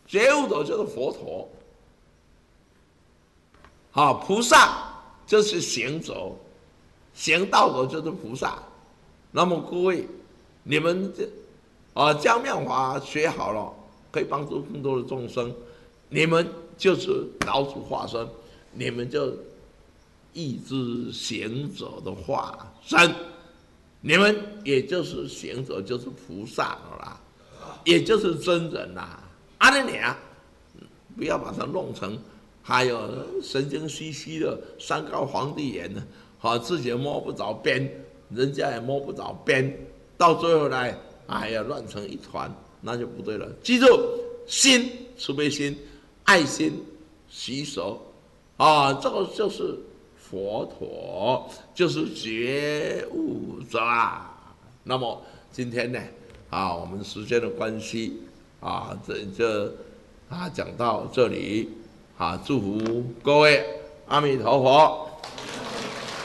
觉悟者就是佛陀，好，菩萨就是行者，行道者就是菩萨。那么各位，你们将妙法学好了，可以帮助更多的众生，你们就是老祖化身，你们就意志行者的化身，你们也就是行者，就是菩萨了啦，也就是真人啦。你啊，不要把它弄成还有神经兮兮的山高皇帝远的，自己也摸不着边，人家也摸不着边，到最后来，哎呀，乱成一团，那就不对了。记住，心慈悲心、爱心、洗手，这个就是佛陀，就是觉悟者啊。那么今天呢，我们时间的关系，讲到这里，祝福各位，阿弥陀佛。